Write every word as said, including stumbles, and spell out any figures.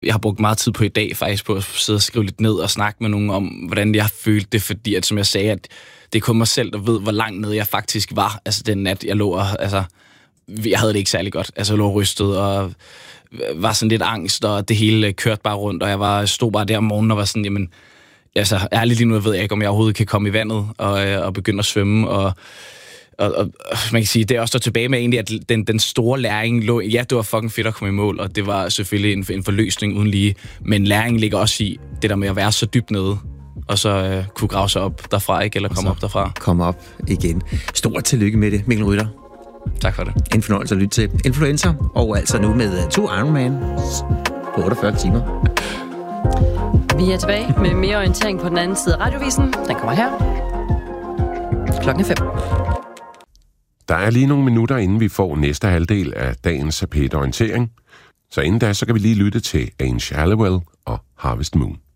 Jeg har brugt meget tid på i dag faktisk på at sidde og skrive lidt ned og snakke med nogen om, hvordan jeg har følt det, fordi at, som jeg sagde, at det er kun mig selv, der ved, hvor langt nede jeg faktisk var. Altså den nat, jeg lå og, altså, jeg havde det ikke særlig godt. Altså jeg lå rystet og var sådan lidt angst, og det hele kørte bare rundt, og jeg var, stod bare der om morgenen og var sådan, jamen, altså ærligt lige nu ved jeg ikke, om jeg overhovedet kan komme i vandet og, og begynde at svømme, og Og, og man kan sige, det er også der tilbage med egentlig, at den, den store læring lå, ja, det var fucking fedt at komme i mål, og det var selvfølgelig en, en forløsning uden lige, men læringen ligger også i det der med at være så dybt nede, og så øh, kunne grave sig op derfra, ikke? Eller komme op derfra. Komme op igen. Stort tillykke med det, Mikkel Rytter. Tak for det. En fornøjelse at lytte til Influencer, og altså nu med to Ironman på otteogfyrre timer. Vi er tilbage med mere orientering på den anden side af radiovisen. Den kommer her. Klokken er fem. Der er lige nogle minutter, inden vi får næste halvdel af dagens P et Orientering. Så inden da, så kan vi lige lytte til Ange Halliwell og Harvest Moon.